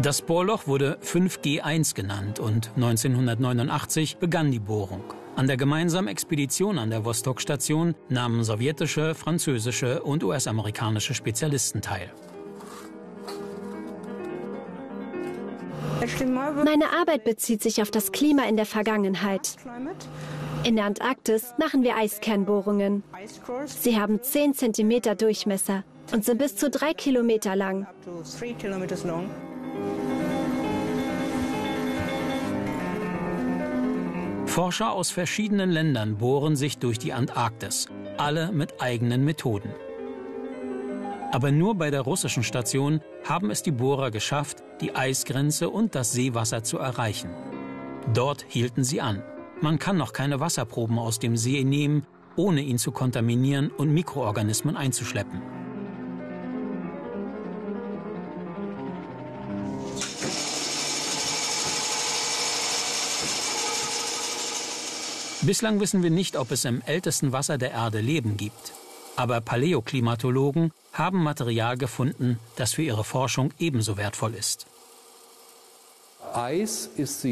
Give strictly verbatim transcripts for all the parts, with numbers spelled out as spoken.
Das Bohrloch wurde fünf G eins genannt und neunzehnhundertneunundachtzig begann die Bohrung. An der gemeinsamen Expedition an der Vostok-Station nahmen sowjetische, französische und U S-amerikanische Spezialisten teil. Meine Arbeit bezieht sich auf das Klima in der Vergangenheit. In der Antarktis machen wir Eiskernbohrungen. Sie haben zehn Zentimeter Durchmesser und sind bis zu drei Kilometer lang. Forscher aus verschiedenen Ländern bohren sich durch die Antarktis, alle mit eigenen Methoden. Aber nur bei der russischen Station haben es die Bohrer geschafft, die Eisgrenze und das Seewasser zu erreichen. Dort hielten sie an. Man kann noch keine Wasserproben aus dem See nehmen, ohne ihn zu kontaminieren und Mikroorganismen einzuschleppen. Bislang wissen wir nicht, ob es im ältesten Wasser der Erde Leben gibt. Aber Paläoklimatologen haben Material gefunden, das für ihre Forschung ebenso wertvoll ist. Eis ist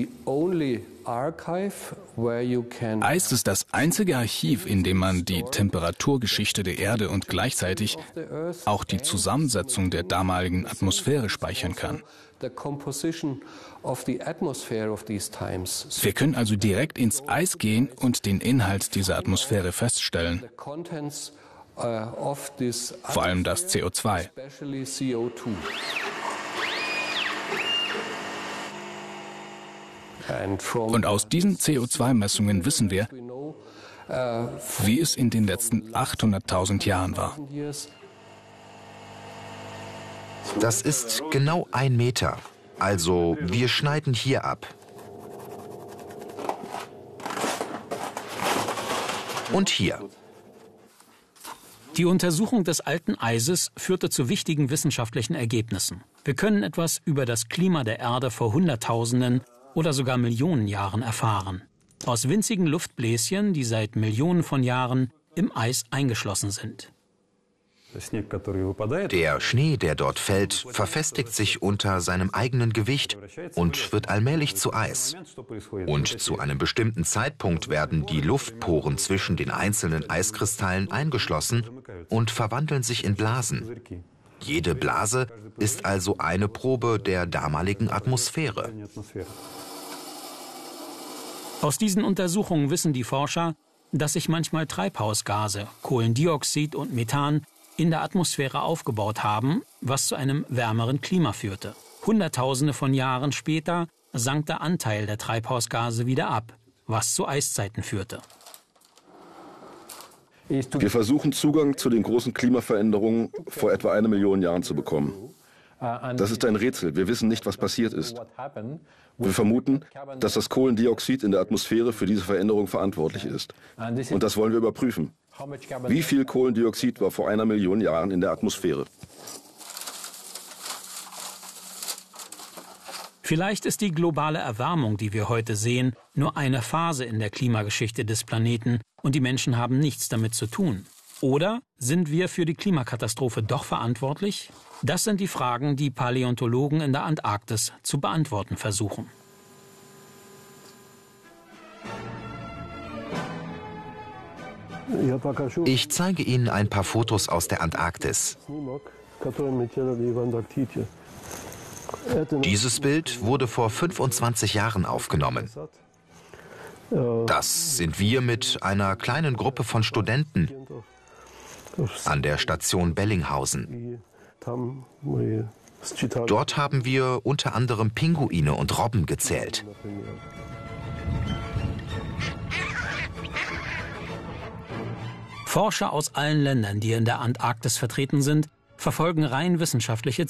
das einzige Archiv, in dem man die Temperaturgeschichte der Erde und gleichzeitig auch die Zusammensetzung der damaligen Atmosphäre speichern kann. Wir können also direkt ins Eis gehen und den Inhalt dieser Atmosphäre feststellen. Vor allem das C O zwei. Und aus diesen C O zwei Messungen wissen wir, wie es in den letzten achthunderttausend Jahren war. Das ist genau ein Meter. Also wir schneiden hier ab. Und hier. Die Untersuchung des alten Eises führte zu wichtigen wissenschaftlichen Ergebnissen. Wir können etwas über das Klima der Erde vor Hunderttausenden oder sogar Millionen Jahren erfahren. Aus winzigen Luftbläschen, die seit Millionen von Jahren im Eis eingeschlossen sind. Der Schnee, der dort fällt, verfestigt sich unter seinem eigenen Gewicht und wird allmählich zu Eis. Und zu einem bestimmten Zeitpunkt werden die Luftporen zwischen den einzelnen Eiskristallen eingeschlossen und verwandeln sich in Blasen. Jede Blase ist also eine Probe der damaligen Atmosphäre. Aus diesen Untersuchungen wissen die Forscher, dass sich manchmal Treibhausgase, Kohlendioxid und Methan, in der Atmosphäre aufgebaut haben, was zu einem wärmeren Klima führte. Hunderttausende von Jahren später sank der Anteil der Treibhausgase wieder ab, was zu Eiszeiten führte. Wir versuchen Zugang zu den großen Klimaveränderungen vor etwa einer Million Jahren zu bekommen. Das ist ein Rätsel. Wir wissen nicht, was passiert ist. Wir vermuten, dass das Kohlendioxid in der Atmosphäre für diese Veränderung verantwortlich ist. Und das wollen wir überprüfen. Wie viel Kohlendioxid war vor einer Million Jahren in der Atmosphäre? Vielleicht ist die globale Erwärmung, die wir heute sehen, nur eine Phase in der Klimageschichte des Planeten und die Menschen haben nichts damit zu tun. Oder sind wir für die Klimakatastrophe doch verantwortlich? Das sind die Fragen, die Paläontologen in der Antarktis zu beantworten versuchen. Ich zeige Ihnen ein paar Fotos aus der Antarktis. Dieses Bild wurde vor fünfundzwanzig Jahren aufgenommen. Das sind wir mit einer kleinen Gruppe von Studenten an der Station Bellinghausen. Dort haben wir unter anderem Pinguine und Robben gezählt. Forscher aus allen Ländern, die in der Antarktis vertreten sind, verfolgen rein wissenschaftliche